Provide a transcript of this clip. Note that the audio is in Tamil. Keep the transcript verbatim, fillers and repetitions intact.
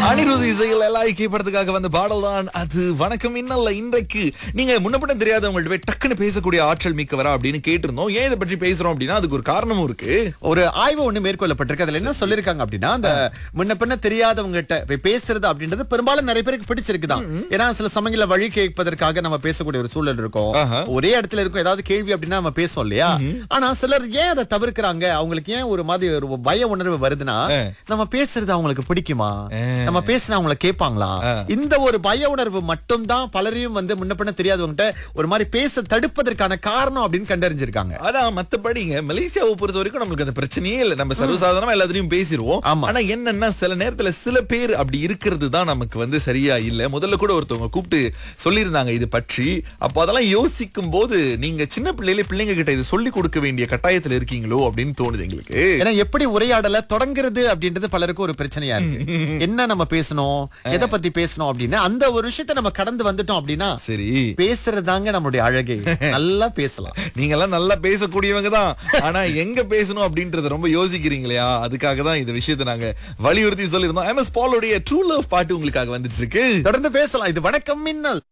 அனிருத் இசையில் எல்லாம் படத்துக்காக வந்த பாடல் தான் அது. வணக்கம் இன்னல்ல. இன்றைக்கு நீங்க முன்னப்பட்ட தெரியாதவங்கள்ட்ட போய் டக்குன்னு பேசக்கூடிய ஆற்றல் மிக்கவரா அப்படின்னு கேட்டிருந்தோம். ஏன் இதை பற்றி பேசுறோம் அப்படின்னா அதுக்கு ஒரு காரணமும் இருக்கு. ஒரு ஆய்வு ஒண்ணு மேற்கொள்ளப்பட்டிருக்கு. அதுல என்ன சொல்லிருக்காங்க அப்படின்னா, அந்த முன்ன பின்ன தெரியாதவங்ககிட்ட போய் பேசுறது அப்படின்றது பெரும்பாலும் நிறைய பேருக்கு பிடிச்சிருக்குதான். ஏன்னா சில சமயங்கள வழி கேட்பதற்காக நம்ம பேசக்கூடிய ஒரு சூழல் இருக்கும். ஒரே இடத்துல இருக்கும், ஏதாவது கேள்வி அப்படின்னா நம்ம பேசுவோம் இல்லையா? ஆனா சிலர் ஏன் அதை தவிர்க்கிறாங்க? அவங்களுக்கு ஏன் ஒரு மாதிரி ஒரு பய உணர்வு வருதுன்னா, நம்ம பேசுறது அவங்களுக்கு பிடிக்குமா, நம்ம பேசினா அவங்கள கேட்பாங்களா, இந்த ஒரு பய உணர்வு மட்டும் தான் பலரையும் வந்து முன்ன பின்ன தெரியாதவங்ககிட்ட ஒரு மாதிரி பேச தடுப்பதற்கான காரணம் அப்படின்னு கண்டறிஞ்சிருக்காங்க. ஆனா மத்தபடிங்க மலேசியாவை பொறுத்த வரைக்கும் நம்மளுக்கு அந்த பிரச்சனையே இல்லை. நம்ம சர்வசாதாரணமா எல்லாத்தையும் பேசிடுவோம். ஆனா என்னன்னா சில நேரத்துல சில பேர் அப்படி இருக்கிறது தான் நமக்கு வந்து சரியா இல்ல. முதல்ல கூட ஒருத்தவங்க கூப்பிட்டு சொல்லியிருந்தாங்க இது பற்றி. அப்போ அதெல்லாம் யோசிக்கும் போது நீங்க சின்ன பிள்ளையில பிள்ளைங்க கிட்ட இது சொல்லி கொடுக்க வேண்டிய கட்டாயத்துல இருக்கீங்களோ அப்படின்னு தோணுது எங்களுக்கு. ஏன்னா எப்படி உரையாடல தொடங்குறது அப்படின்றது பலருக்கு ஒரு பிரச்சனையா இருக்கு. என்ன நம்ம பேசணும், எதை பத்தி பேசணும் அப்படின்னு அந்த ஒரு விஷயத்தை நம்ம கடந்து வந்துட்டோம் அப்படின்னா சரி, பேசுறதாங்க நம்மளுடைய அழகே. நல்லா பேசலாம். நீங்க எல்லாம் நல்லா பேசக்கூடியவங்க தான். ஆனா எங்க பேசணும் அப்படின்றத ரொம்ப யோசிக்கிறீங்களா? அதுக்காக தான் இந்த விஷயத்தை நாங்க வலியுறுத்தி சொல்லியிருந்தோம். எம் எஸ் பாலோடைய ட்ரூ லவ் பாட்டு உங்களுக்காக வந்துட்டு இருக்கு. தொடர்ந்து பேசலாம். இது வணக்கம் மின்னல்.